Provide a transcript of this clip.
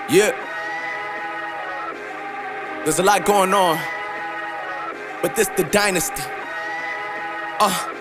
Yeah, there's a lot going on, but this the dynasty.